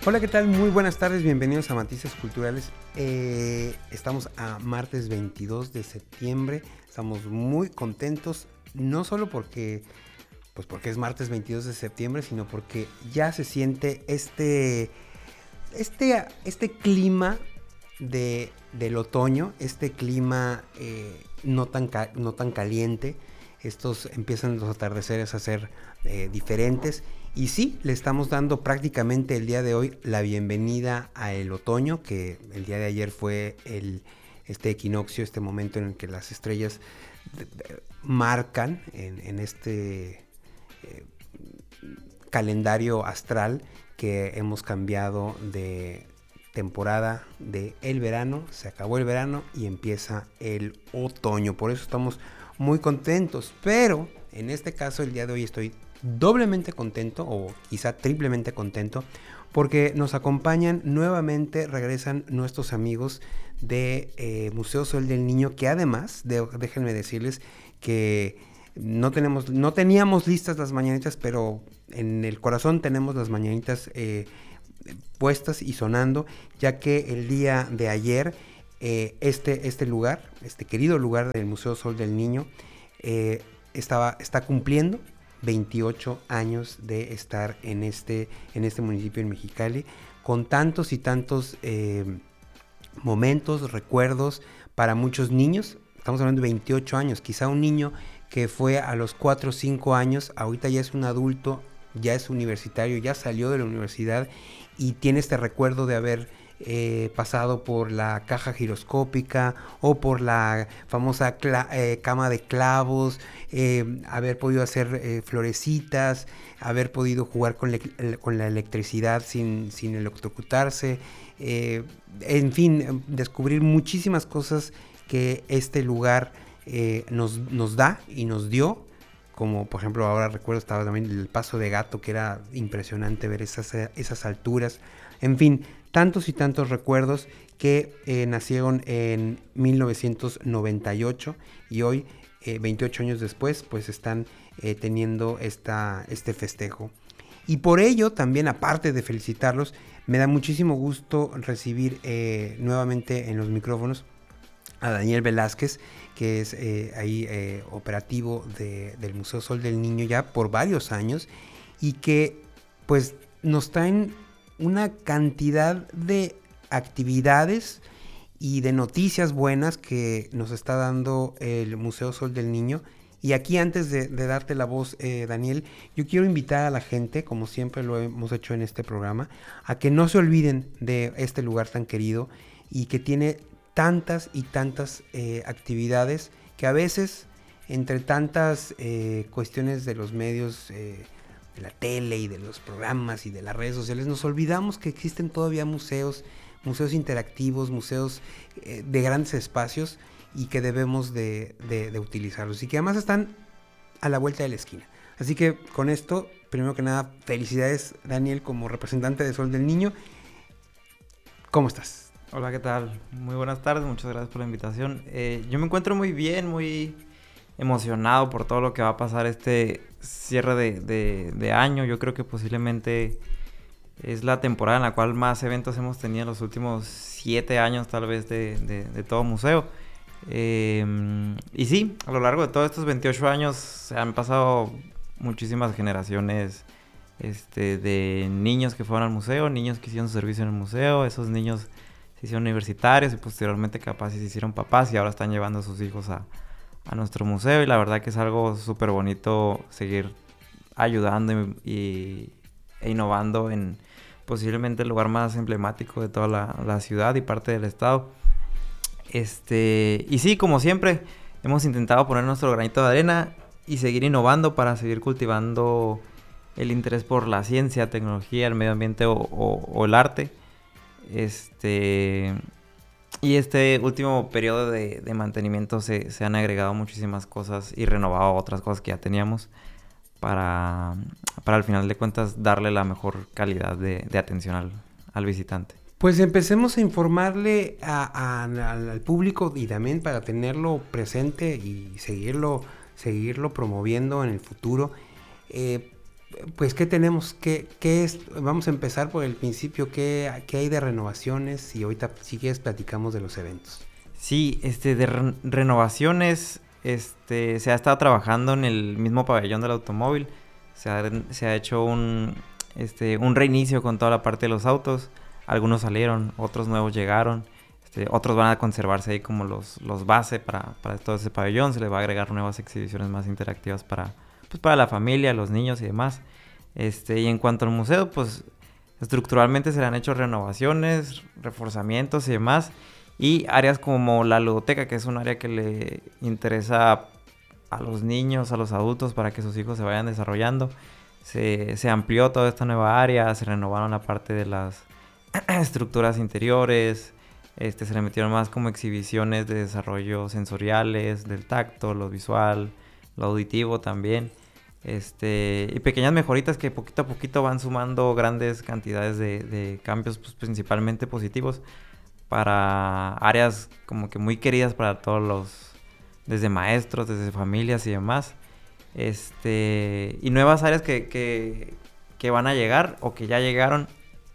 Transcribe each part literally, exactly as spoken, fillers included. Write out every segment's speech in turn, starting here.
Hola, ¿qué tal? Muy buenas tardes, bienvenidos a Matices Culturales. Eh, estamos a martes veintidós de septiembre, estamos muy contentos, no solo porque, pues porque es martes veintidós de septiembre, sino porque ya se siente este, este, este clima de, del otoño, este clima eh, no, tan ca- no tan caliente. Estos empiezan los atardeceres a ser eh, diferentes. Y sí, le estamos dando prácticamente el día de hoy la bienvenida al otoño, que el día de ayer fue el, este equinoccio, este momento en el que las estrellas de, de, marcan en, en este eh, calendario astral que hemos cambiado de temporada de el verano, se acabó el verano y empieza el otoño. Por eso estamos muy contentos, pero en este caso el día de hoy estoy doblemente contento o quizá triplemente contento porque nos acompañan nuevamente, regresan nuestros amigos de eh, Museo Sol del Niño, que además, de, déjenme decirles que no, tenemos, no teníamos listas las mañanitas, pero en el corazón tenemos las mañanitas eh, puestas y sonando, ya que el día de ayer eh, este, este lugar, este querido lugar del Museo Sol del Niño, eh, estaba, está cumpliendo veintiocho años de estar en este, en este municipio en Mexicali, con tantos y tantos eh, momentos, recuerdos para muchos niños. Estamos hablando de veintiocho años, quizá un niño que fue a los cuatro o cinco años, ahorita ya es un adulto, ya es universitario, ya salió de la universidad y tiene este recuerdo de haber eh, pasado por la caja giroscópica o por la famosa cla- eh, cama de clavos, eh, haber podido hacer eh, florecitas, haber podido jugar con, le- con la electricidad sin, sin electrocutarse, eh, en fin, descubrir muchísimas cosas que este lugar eh, nos, nos da y nos dio. Como por ejemplo ahora recuerdo estaba también el Paso de Gato, que era impresionante ver esas, esas alturas. En fin, tantos y tantos recuerdos que eh, nacieron en mil novecientos noventa y ocho y hoy, eh, veintiocho años después, pues están eh, teniendo esta, este festejo. Y por ello también, aparte de felicitarlos, me da muchísimo gusto recibir eh, nuevamente en los micrófonos a Daniel Velázquez, que es eh, ahí eh, operativo de, del Museo Sol del Niño ya por varios años y que pues nos traen una cantidad de actividades y de noticias buenas que nos está dando el Museo Sol del Niño. Y aquí antes de, de darte la voz, eh, Daniel, yo quiero invitar a la gente, como siempre lo hemos hecho en este programa, a que no se olviden de este lugar tan querido y que tiene tantas y tantas eh, actividades que a veces, entre tantas eh, cuestiones de los medios, eh, de la tele y de los programas y de las redes sociales, nos olvidamos que existen todavía museos, museos interactivos, museos eh, de grandes espacios y que debemos de, de, de utilizarlos y que además están a la vuelta de la esquina. Así que con esto, primero que nada, felicidades Daniel como representante de Sol del Niño. ¿Cómo estás? Hola, ¿qué tal? Muy buenas tardes, muchas gracias por la invitación. Eh, yo me encuentro muy bien, muy emocionado por todo lo que va a pasar este cierre de, de, de año. Yo creo que posiblemente es la temporada en la cual más eventos hemos tenido en los últimos siete años tal vez de, de, de todo museo. Eh, y sí, a lo largo de todos estos veintiocho años se han pasado muchísimas generaciones este, de niños que fueron al museo, niños que hicieron su servicio en el museo, esos niños se hicieron universitarios y posteriormente capaz se hicieron papás y ahora están llevando a sus hijos a, a nuestro museo y la verdad que es algo súper bonito seguir ayudando y, y, e innovando en posiblemente el lugar más emblemático de toda la, la ciudad y parte del estado. Este, y sí, como siempre, hemos intentado poner nuestro granito de arena y seguir innovando para seguir cultivando el interés por la ciencia, tecnología, el medio ambiente o, o, o el arte. Este, y este último periodo de, de mantenimiento se, se han agregado muchísimas cosas y renovado otras cosas que ya teníamos para, para al final de cuentas darle la mejor calidad de, de atención al, al visitante. Pues empecemos a informarle a, a, al, al público y también para tenerlo presente y seguirlo, seguirlo promoviendo en el futuro. Eh, pues, ¿qué tenemos? ¿Qué, qué es? Vamos a empezar por el principio. ¿Qué, qué hay de renovaciones? Y ahorita, si quieres, platicamos de los eventos. Sí, este, de re- renovaciones, este, se ha estado trabajando en el mismo pabellón del automóvil. Se ha, se ha hecho un, este, un reinicio con toda la parte de los autos. Algunos salieron, otros nuevos llegaron. Este, otros van a conservarse ahí como los, los base para, para todo ese pabellón. Se les va a agregar nuevas exhibiciones más interactivas para, pues, para la familia, los niños y demás. Este, y en cuanto al museo, pues estructuralmente se le han hecho renovaciones, reforzamientos y demás. Y áreas como la ludoteca, que es un área que le interesa a los niños, a los adultos, para que sus hijos se vayan desarrollando. Se, se amplió toda esta nueva área, se renovaron la parte de las estructuras interiores, este, se le metieron más como exhibiciones de desarrollo sensoriales, del tacto, lo visual, lo auditivo también. Este, y pequeñas mejoritas que poquito a poquito van sumando grandes cantidades de, de cambios, pues, principalmente positivos, para áreas como que muy queridas para todos los, desde maestros, desde familias y demás. Este, y nuevas áreas que, que, que van a llegar o que ya llegaron,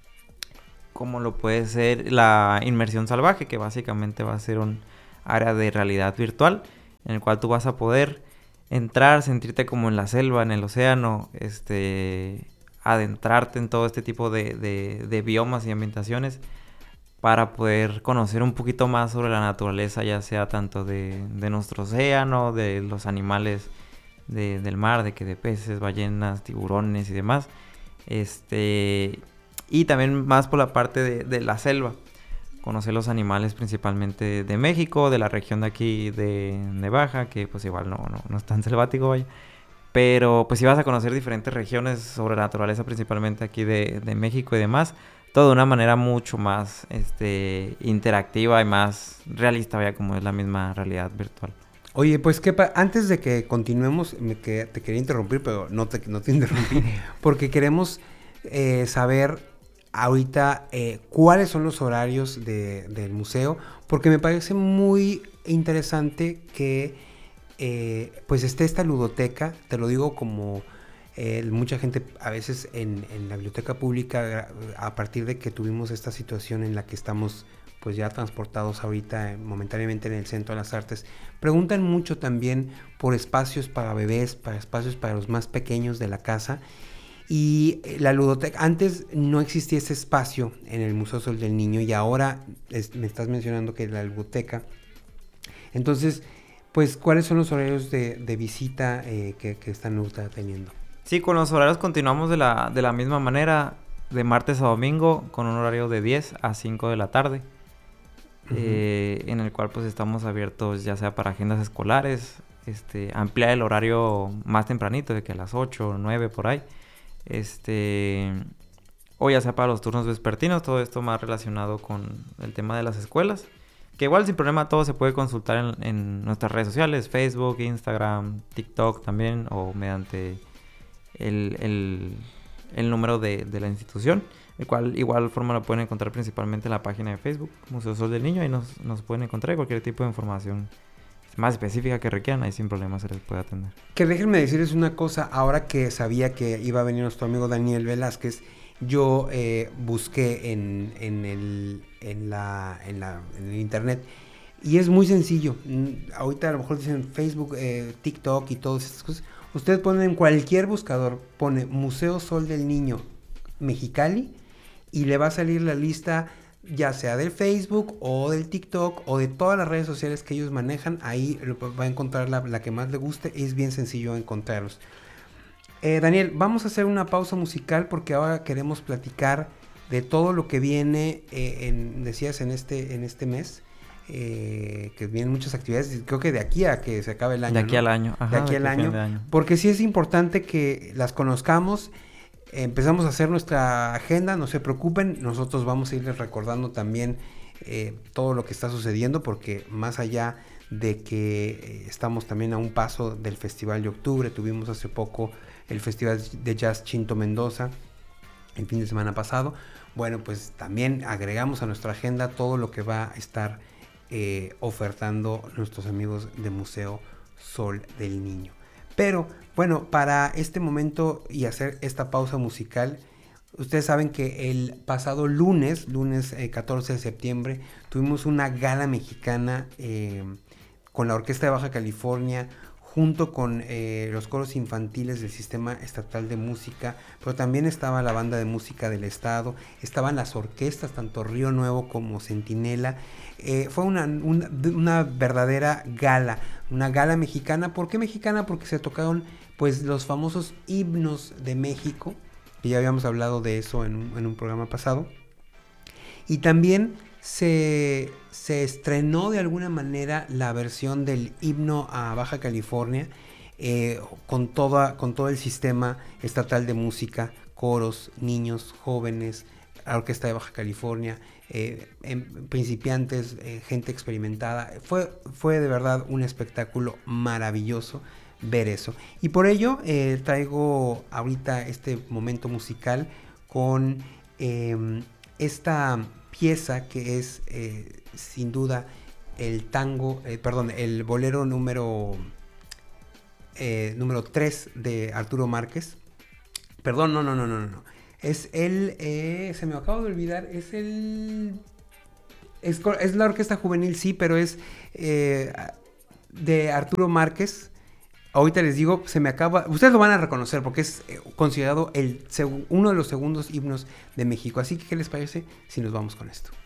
como lo puede ser la inmersión salvaje, que básicamente va a ser un área de realidad virtual en el cual tú vas a poder entrar, sentirte como en la selva, en el océano, este, adentrarte en todo este tipo de, de, de biomas y ambientaciones, para poder conocer un poquito más sobre la naturaleza, ya sea tanto de, de nuestro océano, de los animales de, del mar, de que de peces, ballenas, tiburones y demás. Este, y también más por la parte de, de la selva, conocer los animales principalmente de México, de la región de aquí de, de Baja, que pues igual no, no, no es tan selvático, vaya. Pero pues si vas a conocer diferentes regiones sobre la naturaleza, principalmente aquí de, de México y demás, todo de una manera mucho más este, interactiva y más realista, vaya, como es la misma realidad virtual. Oye, pues que antes de que continuemos, me que, te quería interrumpir, pero no te, no te interrumpí, porque queremos eh, saber ahorita eh, cuáles son los horarios de, del museo, porque me parece muy interesante que eh, pues esté esta ludoteca, te lo digo como... Eh, mucha gente a veces en, en la biblioteca pública, a partir de que tuvimos esta situación en la que estamos pues ya transportados ahorita eh, momentáneamente en el Centro de las Artes, preguntan mucho también por espacios para bebés, para espacios para los más pequeños de la casa. Y la ludoteca, antes no existía ese espacio en el Museo Sol del Niño, y ahora es, me estás mencionando que la ludoteca. Entonces, pues, ¿cuáles son los horarios de, de visita eh, que, que están ahorita teniendo? Sí, con los horarios continuamos de la, de la misma manera, de martes a domingo, con un horario de diez a cinco de la tarde, uh-huh. eh, en el cual pues estamos abiertos ya sea para agendas escolares, este, ampliar el horario más tempranito, de que a las ocho o nueve por ahí, este, o ya sea para los turnos vespertinos, todo esto más relacionado con el tema de las escuelas, que igual sin problema todo se puede consultar en, en nuestras redes sociales, Facebook, Instagram, TikTok también, o mediante... El, el, el número de, de la institución, el cual igual forma lo pueden encontrar principalmente en la página de Facebook, Museo Sol del Niño. Ahí nos, nos pueden encontrar cualquier tipo de información más específica que requieran, ahí sin problema se les puede atender. Que déjenme decirles una cosa, ahora que sabía que iba a venir nuestro amigo Daniel Velázquez, yo eh, busqué en, en, el, en, la, en, la, en el internet, y es muy sencillo. Ahorita a lo mejor dicen Facebook, eh, TikTok y todas estas cosas. Usted pone en cualquier buscador, pone Museo Sol del Niño Mexicali, y le va a salir la lista, ya sea del Facebook o del TikTok o de todas las redes sociales que ellos manejan. Ahí va a encontrar la, la que más le guste. Es bien sencillo encontrarlos. Eh, Daniel, vamos a hacer una pausa musical porque ahora queremos platicar de todo lo que viene, eh, en, decías, en este, en este mes. Eh, que vienen muchas actividades, creo que de aquí a que se acabe el año. De aquí ¿no? al año. Ajá, de aquí de al año, año. Porque sí es importante que las conozcamos. Empezamos a hacer nuestra agenda, no se preocupen, nosotros vamos a irles recordando también eh, todo lo que está sucediendo, porque más allá de que eh, estamos también a un paso del Festival de Octubre, tuvimos hace poco el Festival de Jazz Chinto Mendoza, el fin de semana pasado. Bueno, pues también agregamos a nuestra agenda todo lo que va a estar Eh, ofertando nuestros amigos de Museo Sol del Niño. Pero bueno, para este momento y hacer esta pausa musical, ustedes saben que el pasado lunes, lunes eh, catorce de septiembre, tuvimos una gala mexicana eh, con la Orquesta de Baja California, junto con eh, los coros infantiles del Sistema Estatal de Música, pero también estaba la Banda de Música del Estado, estaban las orquestas, tanto Río Nuevo como Centinela. Eh, fue una, una, una verdadera gala, una gala mexicana. ¿Por qué mexicana? Porque se tocaron pues los famosos himnos de México, que ya habíamos hablado de eso en un, en un programa pasado. Y también se, se estrenó de alguna manera la versión del himno a Baja California, eh, con, toda, con todo el sistema estatal de música, coros, niños, jóvenes, la Orquesta de Baja California, eh, en, principiantes, eh, gente experimentada. Fue, fue de verdad un espectáculo maravilloso ver eso. Y por ello eh, traigo ahorita este momento musical con eh, esta pieza que es eh, sin duda el tango, eh, perdón, el bolero número eh, número tres de Arturo Márquez. Perdón, no, no, no, no, no. Es el, eh, se me acaba de olvidar, es el, es, es la Orquesta Juvenil, sí, pero es eh, de Arturo Márquez. Ahorita les digo, se me acaba, ustedes lo van a reconocer porque es considerado el, uno de los segundos himnos de México. Así que, ¿qué les parece si nos vamos con esto?